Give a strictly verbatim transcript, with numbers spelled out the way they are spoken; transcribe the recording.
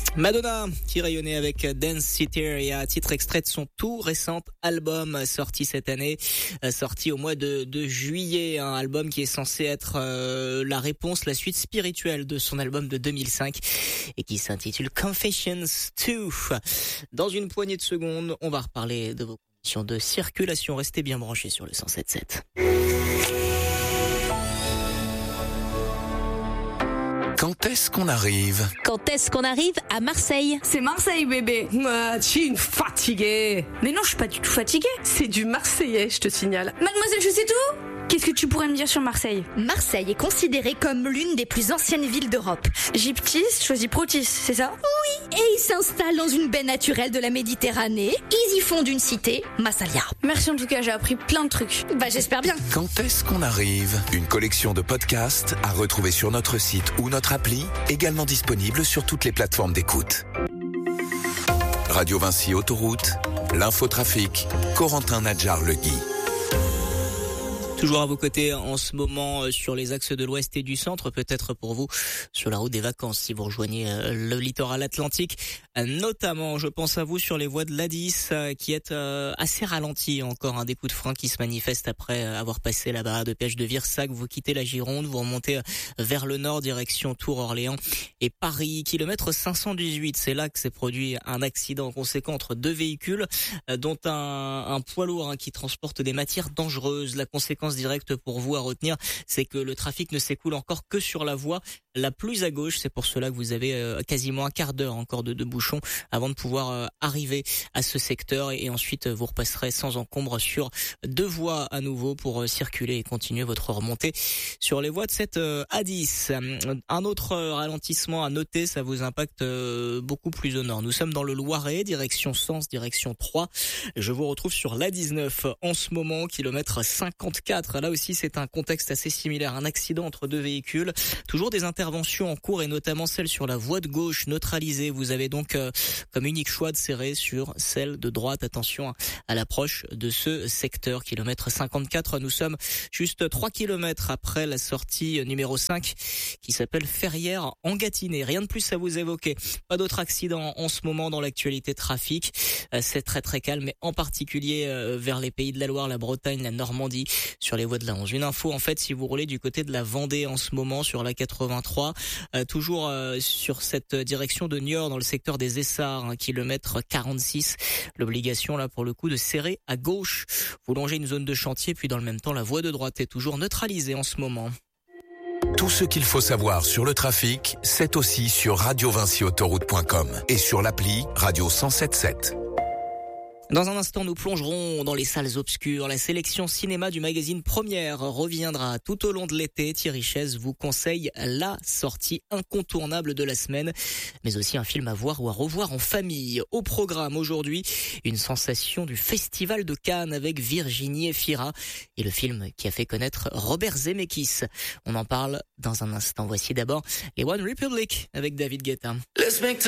Madonna qui rayonnait avec Dance Hysteria, titre extrait de son tout récent album sorti cette année, sorti au mois de, de juillet, un album qui est censé être euh, la réponse, la suite spirituelle de son album de deux mille cinq et qui s'intitule Confessions deux. Dans une poignée de secondes, on va reparler de vos conditions de circulation. Restez bien branchés sur le cent sept sept. Quand est-ce qu'on arrive ? Quand est-ce qu'on arrive à Marseille ? C'est Marseille, bébé. Ah, tu es une fatiguée. Mais non, je suis pas du tout fatiguée. C'est du marseillais, je te signale. Mademoiselle, je sais tout. Qu'est-ce que tu pourrais me dire sur Marseille ? Marseille est considérée comme l'une des plus anciennes villes d'Europe. Gyptis choisit Protis, c'est ça ? Oui, et ils s'installent dans une baie naturelle de la Méditerranée. Ils y fondent une cité, Massalia. Merci en tout cas, j'ai appris plein de trucs. Bah j'espère bien. Quand est-ce qu'on arrive ? Une collection de podcasts à retrouver sur notre site ou notre appli, également disponible sur toutes les plateformes d'écoute. Radio Vinci Autoroute, l'infotrafic, Corentin Nadjar-Legui. Toujours à vos côtés en ce moment sur les axes de l'ouest et du centre, peut-être pour vous sur la route des vacances si vous rejoignez le littoral atlantique. Notamment, je pense à vous sur les voies de l'A dix qui est assez ralenti. Encore un des coups de frein qui se manifeste après avoir passé la barrière de péage de Virsac. Vous quittez la Gironde, vous remontez vers le nord, direction Tours, Orléans et Paris. Kilomètre cinq cent dix-huit, c'est là que s'est produit un accident conséquent entre deux véhicules, dont un, un poids lourd hein, qui transporte des matières dangereuses. La conséquence directe pour vous à retenir, c'est que le trafic ne s'écoule encore que sur la voie la plus à gauche. C'est pour cela que vous avez euh, quasiment un quart d'heure encore de, de bouchon avant de pouvoir euh, arriver à ce secteur et, et ensuite vous repasserez sans encombre sur deux voies à nouveau pour euh, circuler et continuer votre remontée sur les voies de cette euh, A dix. Un autre euh, ralentissement à noter, ça vous impacte euh, beaucoup plus au nord. Nous sommes dans le Loiret, direction Sens, direction Troyes. Je vous retrouve sur l'A dix-neuf en ce moment, kilomètre cinquante-quatre. Là aussi, c'est un contexte assez similaire. Un accident entre deux véhicules. Toujours des interventions en cours et notamment celle sur la voie de gauche neutralisée. Vous avez donc euh, comme unique choix de serrer sur celle de droite. Attention à l'approche de ce secteur. Kilomètre cinquante-quatre. Nous sommes juste trois kilomètres après la sortie numéro cinq qui s'appelle Ferrières en Gâtinais. Rien de plus à vous évoquer. Pas d'autres accidents en ce moment dans l'actualité trafic. Euh, c'est très très calme, mais en particulier euh, vers les pays de la Loire, la Bretagne, la Normandie. Sur les voies de la onze. Une info en fait si vous roulez du côté de la Vendée en ce moment sur la quatre-vingt-trois, euh, toujours euh, sur cette direction de Niort dans le secteur des Essarts, hein, kilomètre quarante-six. L'obligation là pour le coup de serrer à gauche. Vous longez une zone de chantier puis dans le même temps la voie de droite est toujours neutralisée en ce moment. Tout ce qu'il faut savoir sur le trafic, c'est aussi sur radio vinci autoroute point com et sur l'appli Radio cent sept sept. Dans un instant, nous plongerons dans les salles obscures. La sélection cinéma du magazine Première reviendra tout au long de l'été. Thierry Chaise vous conseille la sortie incontournable de la semaine, mais aussi un film à voir ou à revoir en famille. Au programme aujourd'hui, une sensation du Festival de Cannes avec Virginie Efira et le film qui a fait connaître Robert Zemeckis. On en parle dans un instant. Voici d'abord les One Republic avec David Guetta. Let's make